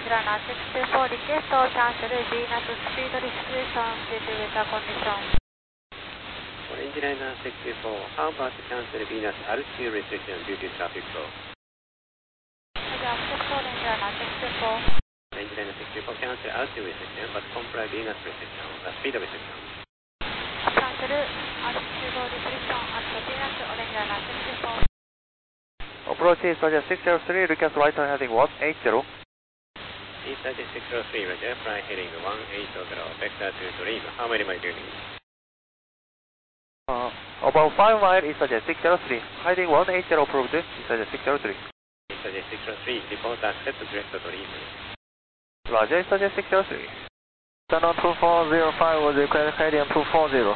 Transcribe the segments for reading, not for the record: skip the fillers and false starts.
Orange runner 64, request or cancel Venus speed restriction due to weather condition. Orange liner 64, how about cancel Venus altitude restriction due to traffic flow? Accept Orange runner 64. Orange liner 64, cancel altitude restriction but comply Venus restriction, speed restriction. Cancel altitude restriction at Venus Orange runner 64. Approach is East 603, request right turn heading 180. East 603, roger, fly heading 180, vector to Dream, how many miles do you need? About 5 miles East 603, heading 180 approved, East 603. East 603, report accept direct Dream. Roger, East 603. Turn on 2405, request heading 240.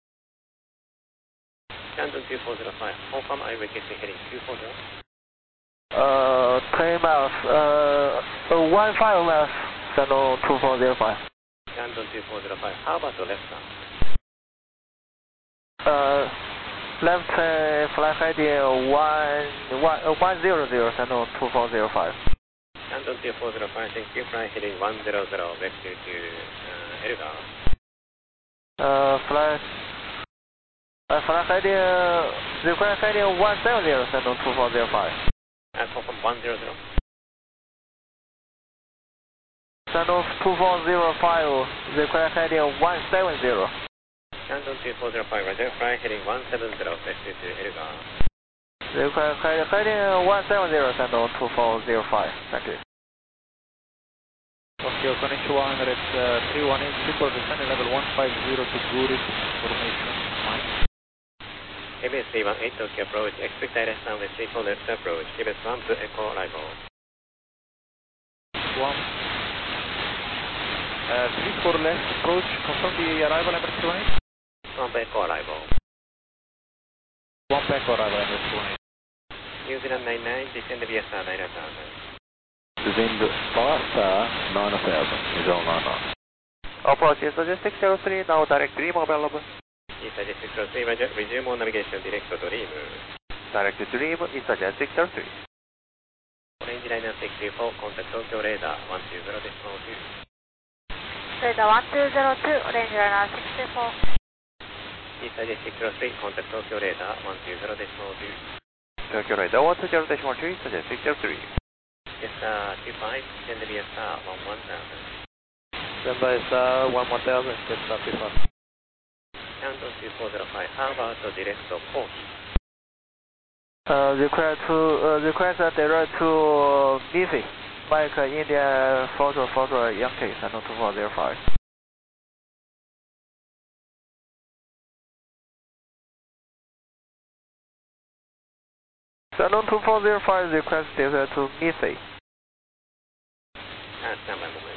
Canton 2405, how come I request heading 240? 20 miles, 15 miles, channel 2405. Canton 2405, how about the left turn? Left flight heading 100, channel 2405. Canton 2405, thank you, fly heading 100, vector to Elgar. Flight heading, request heading 170, channel 2405. Confirm 100. Channel 2405, request heading 170. Canton 2405, roger, fly heading 170, vector to Elgar. Request heading 170, channel 2405. Thank you. Tokyo Konnichiwa, Emirates 318, super descending level 150 to Zurich, formation Mike. MS 318, Tokyo approach, expect direct downwind 34 left approach, MS 1 to Echo arrival. 34 left approach, confirm the arrival Emirates 218. 1 to Echo arrival. 1 to Echo arrival Emirates 218. New Zealand 99, descend via star 9000. Descend faster 9000, is all 99. Approach is 603, now direct Dream available. East 603, roger, resume on navigation direct to Dream. Direct Dream, East 603. Orange liner 64, contact Tokyo radar 120.2. Radar 1202, Orange runner 64. East 603, contact Tokyo radar 120.2. Tokyo radar 120.2, East 603. Jetstar 25, descend via star 11000. Stand by star 11000, Jetstar 25. Canton 2405, how about the direct to Port? Request direct to Biffy, Mike India Photo Yankee, channel 2405. Channel 2405 request direct to Biffy. Stand by moment.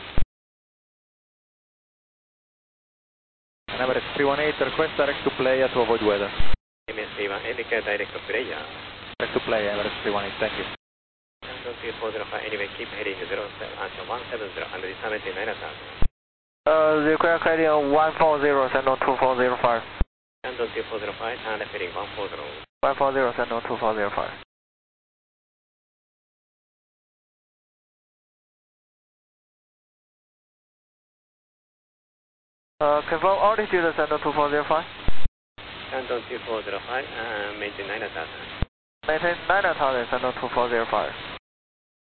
Emirates 318, request direct to player to avoid weather. MS 318, request direct to player. Direct to player, Emirates 318, thank you. Canton 2405, anyway, keep heading 170 and return to 9000. Request heading 140, channel 2405. Canton 2405, turn left heading 140. 140, channel 2405. Confirm altitude, channel 2405. Canton 2405, maintain 9000. Maintain 9000, channel 2405.